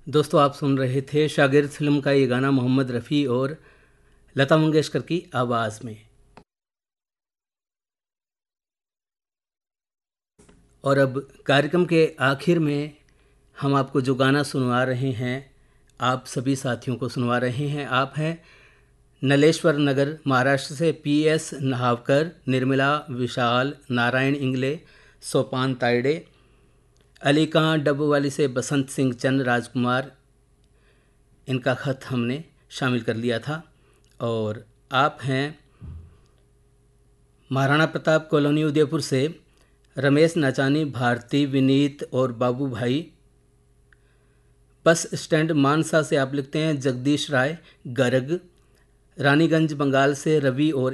दोस्तों, आप सुन रहे थे शागिर्द फिल्म का ये गाना मोहम्मद रफ़ी और लता मंगेशकर की आवाज़ में। और अब कार्यक्रम के आखिर में हम आपको जो गाना सुनवा रहे हैं, आप सभी साथियों को सुनवा रहे हैं। आप हैं नलेश्वर नगर महाराष्ट्र से PS नहावकर, निर्मला, विशाल, नारायण इंगले, सोपान तायडे, अलीकां डब्बवाली से बसंत सिंह चंद राजकुमार, इनका ख़त हमने शामिल कर लिया था। और आप हैं महाराणा प्रताप कॉलोनी उदयपुर से रमेश नाचानी, भारती, विनीत और बाबू भाई। बस स्टैंड मानसा से आप लिखते हैं जगदीश राय गर्ग। रानीगंज बंगाल से रवि और